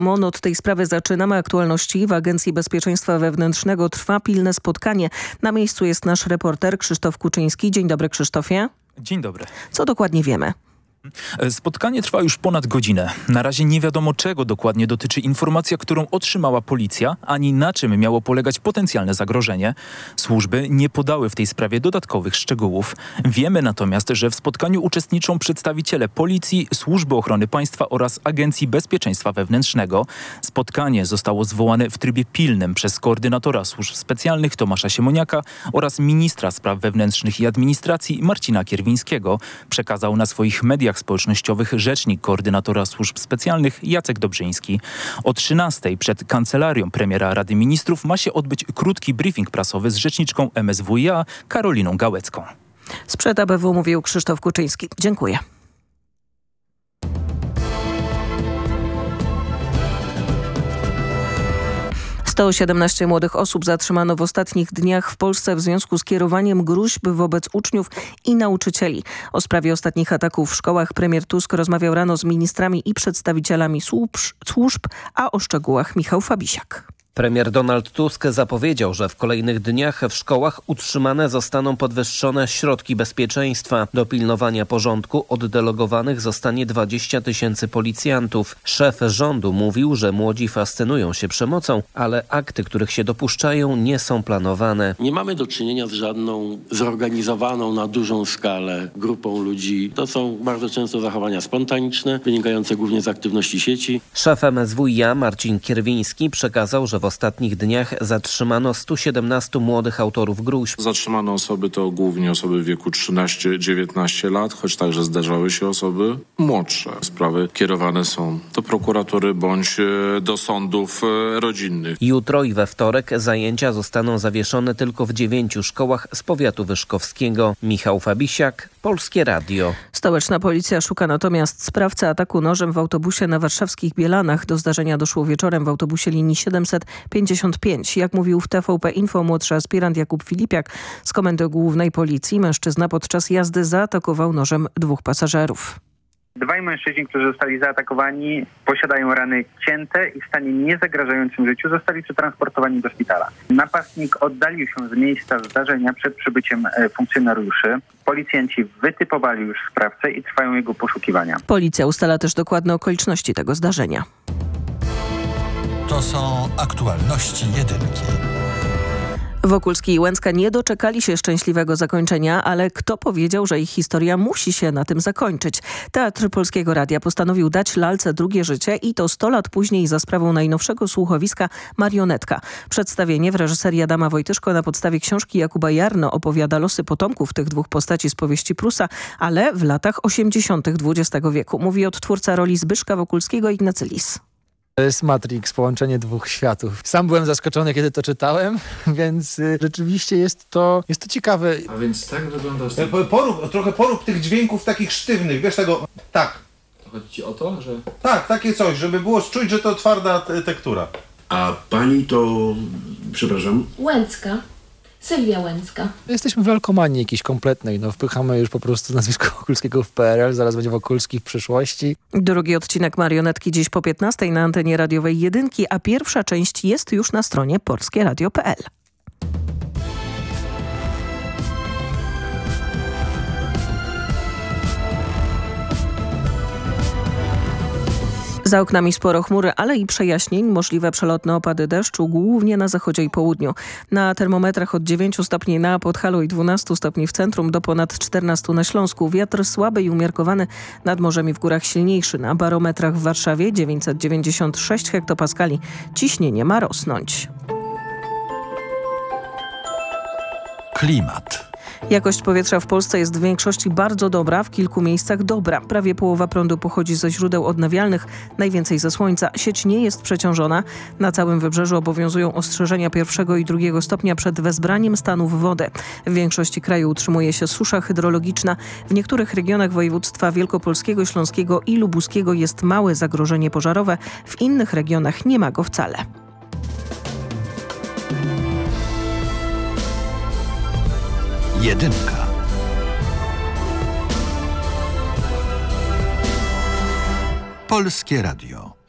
Od tej sprawy zaczynamy aktualności. W Agencji Bezpieczeństwa Wewnętrznego trwa pilne spotkanie. Na miejscu jest nasz reporter Krzysztof Kuczyński. Dzień dobry, Krzysztofie. Dzień dobry. Co dokładnie wiemy? Spotkanie trwa już ponad godzinę. Na razie nie wiadomo, czego dokładnie dotyczy informacja, którą otrzymała policja, ani na czym miało polegać potencjalne zagrożenie. Służby nie podały w tej sprawie dodatkowych szczegółów. Wiemy natomiast, że w spotkaniu uczestniczą przedstawiciele Policji, Służby Ochrony Państwa oraz Agencji Bezpieczeństwa Wewnętrznego. Spotkanie zostało zwołane w trybie pilnym przez koordynatora służb specjalnych Tomasza Siemoniaka oraz ministra spraw wewnętrznych i administracji Marcina Kierwińskiego. Przekazał na swoich mediach społecznościowych rzecznik koordynatora służb specjalnych Jacek Dobrzyński. O 13:00 przed kancelarią premiera Rady Ministrów ma się odbyć krótki briefing prasowy z rzeczniczką MSWiA Karoliną Gałecką. Sprzed ABW mówił Krzysztof Kuczyński. Dziękuję. To 17 młodych osób zatrzymano w ostatnich dniach w Polsce w związku z kierowaniem gróźb wobec uczniów i nauczycieli. O sprawie ostatnich ataków w szkołach premier Tusk rozmawiał rano z ministrami i przedstawicielami służb, a o szczegółach Michał Fabisiak. Premier Donald Tusk zapowiedział, że w kolejnych dniach w szkołach utrzymane zostaną podwyższone środki bezpieczeństwa. Do pilnowania porządku oddelegowanych zostanie 20 000 policjantów. Szef rządu mówił, że młodzi fascynują się przemocą, ale akty, których się dopuszczają, nie są planowane. Nie mamy do czynienia z żadną zorganizowaną na dużą skalę grupą ludzi. To są bardzo często zachowania spontaniczne, wynikające głównie z aktywności sieci. Szef MSWiA Marcin Kierwiński przekazał, że w ostatnich dniach zatrzymano 117 młodych autorów gróźb. Zatrzymane osoby to głównie osoby w wieku 13-19 lat, choć także zdarzały się osoby młodsze. Sprawy kierowane są do prokuratury bądź do sądów rodzinnych. Jutro i we wtorek zajęcia zostaną zawieszone tylko w 9 szkołach z powiatu wyszkowskiego. Michał Fabisiak, Polskie Radio. Stołeczna policja szuka natomiast sprawcę ataku nożem w autobusie na warszawskich Bielanach. Do zdarzenia doszło wieczorem w autobusie linii 755. Jak mówił w TVP Info młodszy aspirant Jakub Filipiak z Komendy Głównej Policji, mężczyzna podczas jazdy zaatakował nożem 2 pasażerów. Dwaj mężczyźni, którzy zostali zaatakowani, posiadają rany cięte i w stanie niezagrażającym życiu zostali przetransportowani do szpitala. Napastnik oddalił się z miejsca zdarzenia przed przybyciem funkcjonariuszy. Policjanci wytypowali już sprawcę i trwają jego poszukiwania. Policja ustala też dokładne okoliczności tego zdarzenia. To są aktualności jedynki. Wokulski i Łęcka nie doczekali się szczęśliwego zakończenia, ale kto powiedział, że ich historia musi się na tym zakończyć? Teatr Polskiego Radia postanowił dać lalce drugie życie i to 100 lat później za sprawą najnowszego słuchowiska Marionetka. Przedstawienie w reżyserii Adama Wojtyszko na podstawie książki Jakuba Jarno opowiada losy potomków tych dwóch postaci z powieści Prusa, ale w latach 80. XX wieku. Mówi odtwórca roli Zbyszka Wokulskiego Ignacy Lis. To jest Matrix, połączenie dwóch światów. Sam byłem zaskoczony, kiedy to czytałem, więc rzeczywiście jest to ciekawe. A więc tak wygląda... Trochę porób tych dźwięków takich sztywnych, wiesz tego... Tak. Chodzi ci o to, że... Tak, takie coś, żeby było czuć, że to twarda tektura. A pani to... przepraszam? Łęcka. Sylwia Łęcka. Jesteśmy w lalkomanii jakiejś kompletnej. Wpychamy już po prostu nazwisko Wokulskiego w PRL, zaraz będzie Wokulski w przyszłości. Drugi odcinek Marionetki dziś po 15:00 na antenie radiowej Jedynki, a pierwsza część jest już na stronie polskieradio.pl. Za oknami sporo chmury, ale i przejaśnień, możliwe przelotne opady deszczu, głównie na zachodzie i południu. Na termometrach od 9 stopni na Podhalu i 12 stopni w centrum do ponad 14 na Śląsku. Wiatr słaby i umiarkowany, nad morzem i w górach silniejszy. Na barometrach w Warszawie 996 hektopaskali. Ciśnienie ma rosnąć. Klimat. Jakość powietrza w Polsce jest w większości bardzo dobra, w kilku miejscach dobra. Prawie połowa prądu pochodzi ze źródeł odnawialnych, najwięcej ze słońca. Sieć nie jest przeciążona. Na całym wybrzeżu obowiązują ostrzeżenia 1. i 2. stopnia przed wezbraniem stanów wody. W większości kraju utrzymuje się susza hydrologiczna. W niektórych regionach województwa wielkopolskiego, śląskiego i lubuskiego jest małe zagrożenie pożarowe. W innych regionach nie ma go wcale. Jedynka. Polskie Radio.